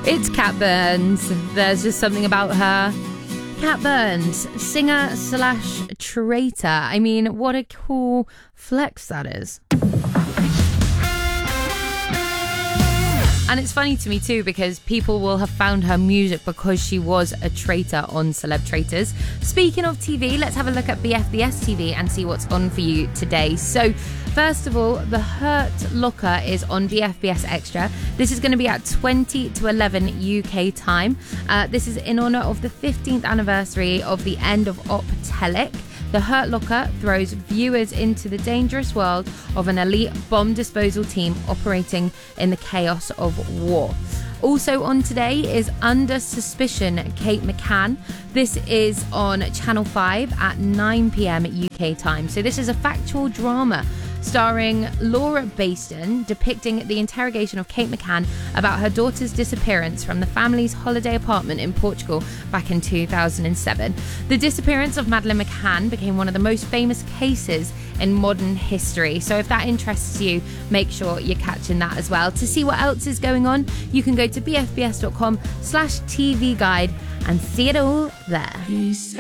It's Cat Burns. There's just something about her. Cat Burns, singer / traitor. I mean, what a cool flex that is. And it's funny to me too, because people will have found her music because she was a traitor on Celeb Traitors. Speaking of TV, let's have a look at BFBS TV and see what's on for you today. So, first of all, The Hurt Locker is on BFBS Extra. This is going to be at 20 to 11 UK time. This is in honour of the 15th anniversary of the end of Op Telic. The Hurt Locker throws viewers into the dangerous world of an elite bomb disposal team operating in the chaos of war. Also on today is Under Suspicion, Kate McCann. This is on Channel 5 at 9 p.m. UK time. So this is a factual drama starring Laura Baston, depicting the interrogation of Kate McCann about her daughter's disappearance from the family's holiday apartment in Portugal back in 2007. The disappearance of Madeleine McCann became one of the most famous cases in modern history. So if that interests you, make sure you're catching that as well. To see what else is going on, you can go to bfbs.com/TV guide and see it all there.